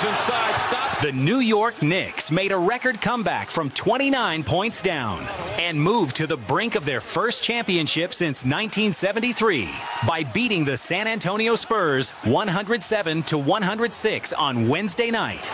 inside, stops. The New York Knicks made a record comeback from 29 points down and moved to the brink of their first championship since 1973 by beating the San Antonio Spurs 107-106 on Wednesday night.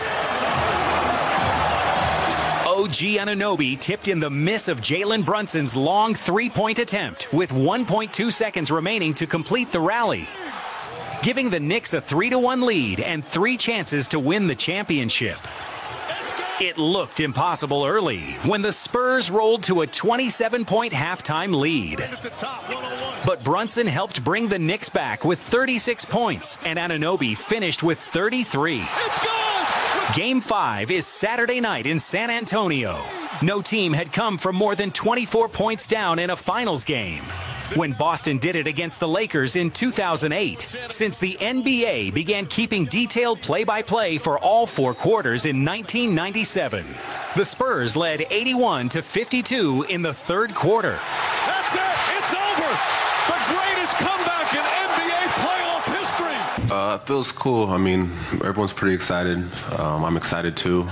OG Anunoby tipped in the miss of Jalen Brunson's long three-point attempt with 1.2 seconds remaining to complete the rally, giving the Knicks a 3-1 lead and 3 chances to win the championship. It looked impossible early when the Spurs rolled to a 27-point halftime lead. But Brunson helped bring the Knicks back with 36 points, and Anunoby finished with 33. It's gone! Game 5 is Saturday night in San Antonio. No team had come from more than 24 points down in a finals game when Boston did it against the Lakers in 2008, since the NBA began keeping detailed play-by-play for all 4 quarters in 1997. The Spurs led 81-52 in the third quarter. That's it! It's over! The greatest comeback in NBA playoff history! It feels cool. I mean, everyone's pretty excited. I'm excited too.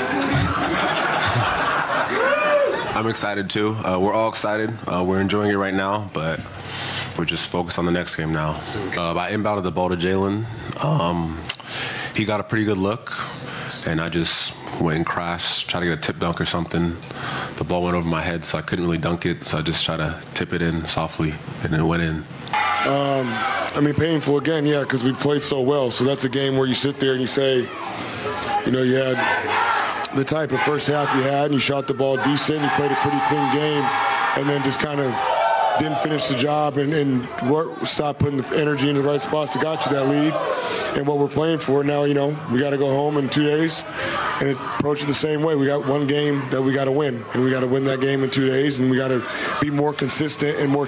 We're all excited. We're enjoying it right now, but we're just focused on the next game now. I inbounded the ball to Jalen. He got a pretty good look, and I just went and crashed, tried to get a tip dunk or something. The ball went over my head, so I couldn't really dunk it, so I just tried to tip it in softly, and it went in. Painful again, yeah, because we played so well. So that's a game where you sit there and you say, you had the type of first half you had, and you shot the ball decent, you played a pretty clean game, and then just kind of didn't finish the job and stop putting the energy in the right spots that got you that lead. And what we're playing for now, we got to go home in 2 days and approach it the same way. We got one game that we got to win, and we got to win that game in 2 days, and we got to be more consistent and more